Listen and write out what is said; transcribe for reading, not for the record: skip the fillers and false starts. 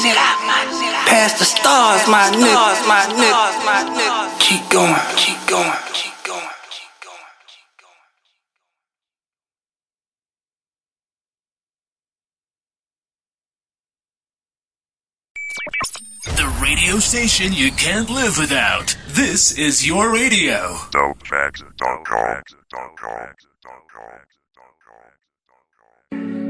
Past the stars, my nigga. Keep going, keep going, keep going. The radio station you can't live without. This is your radio. DopeFacts.com.